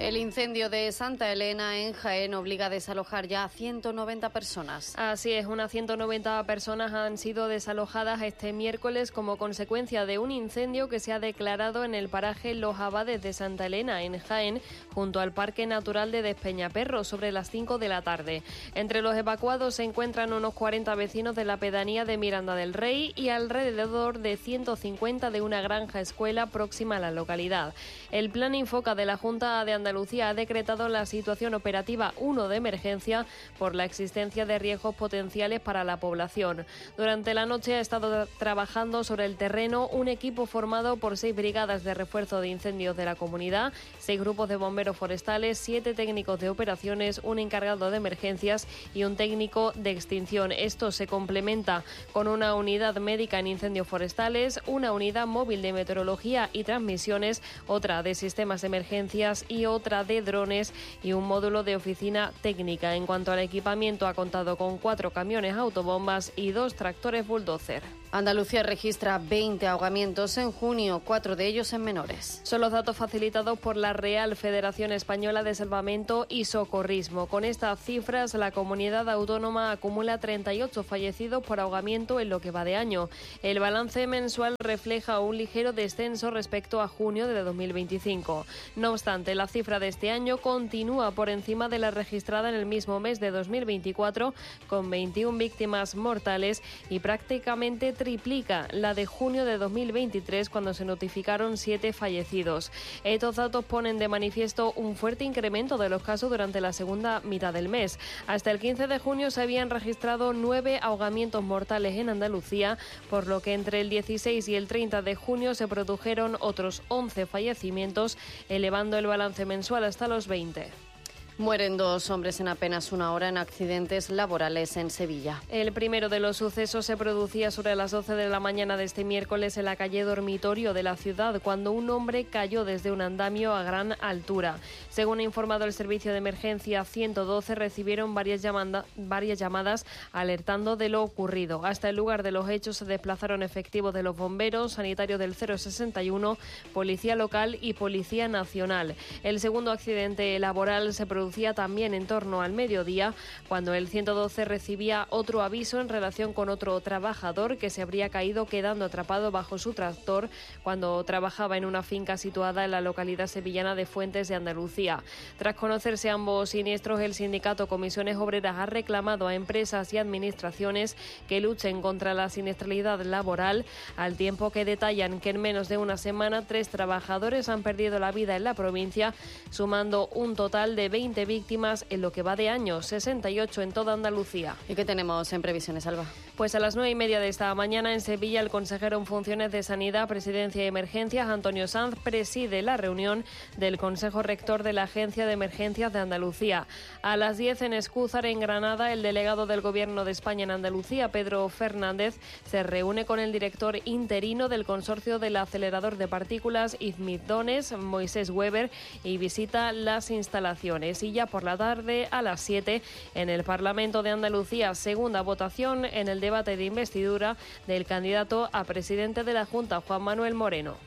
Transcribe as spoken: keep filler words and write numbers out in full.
El incendio de Santa Elena en Jaén obliga a desalojar ya a ciento noventa personas. Así es, unas ciento noventa personas han sido desalojadas este miércoles como consecuencia de un incendio que se ha declarado en el paraje Los Abades de Santa Elena, en Jaén, junto al Parque Natural de Despeñaperro, sobre las cinco de la tarde. Entre los evacuados se encuentran unos cuarenta vecinos de la pedanía de Miranda del Rey y alrededor de ciento cincuenta de una granja escuela próxima a la localidad. El plan Infoca de la Junta de Andalucía ha decretado la situación operativa uno de emergencia por la existencia de riesgos potenciales para la población. Durante la noche ha estado trabajando sobre el terreno un equipo formado por seis brigadas de refuerzo de incendios de la comunidad, seis grupos de bomberos forestales, siete técnicos de operaciones, un encargado de emergencias y un técnico de extinción. Esto se complementa con una unidad médica en incendios forestales, una unidad móvil de meteorología y transmisiones, otra de sistemas de emergencias y otra de drones y un módulo de oficina técnica. En cuanto al equipamiento, ha contado con cuatro camiones autobombas y dos tractores bulldozer. Andalucía registra veinte ahogamientos en junio, cuatro de ellos en menores. Son los datos facilitados por la Real Federación Española de Salvamento y Socorrismo. Con estas cifras, la comunidad autónoma acumula treinta y ocho fallecidos por ahogamiento en lo que va de año. El balance mensual refleja un ligero descenso respecto a junio de dos mil veinticinco. No obstante, la cifra de este año continúa por encima de la registrada en el mismo mes de dos mil veinticuatro, con veintiuna víctimas mortales, y prácticamente triplica la de junio de dos mil veintitrés, cuando se notificaron siete fallecidos. Estos datos ponen de manifiesto un fuerte incremento de los casos durante la segunda mitad del mes. Hasta el quince de junio se habían registrado nueve ahogamientos mortales en Andalucía, por lo que entre el dieciséis y el treinta de junio se produjeron otros once fallecimientos, elevando el balance mensual hasta los veinte. Mueren dos hombres en apenas una hora en accidentes laborales en Sevilla. El primero de los sucesos se producía sobre las doce de la mañana de este miércoles en la calle Dormitorio de la ciudad, cuando un hombre cayó desde un andamio a gran altura. Según ha informado el servicio de emergencia ciento doce, recibieron varias, llamanda, varias llamadas alertando de lo ocurrido. Hasta el lugar de los hechos se desplazaron efectivos de los bomberos, sanitarios del cero sesenta y uno, Policía Local y Policía Nacional. El segundo accidente laboral se produjo también en torno al mediodía, cuando el ciento doce recibía otro aviso en relación con otro trabajador que se habría caído quedando atrapado bajo su tractor cuando trabajaba en una finca situada en la localidad sevillana de Fuentes de Andalucía. Tras conocerse ambos siniestros, el sindicato Comisiones Obreras ha reclamado a empresas y administraciones que luchen contra la siniestralidad laboral, al tiempo que detallan que en menos de una semana tres trabajadores han perdido la vida en la provincia, sumando un total de veinte víctimas en lo que va de año, sesenta y ocho en toda Andalucía. ¿Y qué tenemos en previsiones, Alba? Pues a las nueve y media de esta mañana en Sevilla, el consejero en funciones de Sanidad, Presidencia y Emergencias, Antonio Sanz, preside la reunión del Consejo Rector de la Agencia de Emergencias de Andalucía. A las diez en Escúzar, en Granada, el delegado del Gobierno de España en Andalucía, Pedro Fernández, se reúne con el director interino del consorcio del acelerador de partículas Izmit-Dones, Moisés Weber, y visita las instalaciones. Y ya por la tarde, a las siete, en el Parlamento de Andalucía, segunda votación en el debate de investidura del candidato a presidente de la Junta, Juan Manuel Moreno.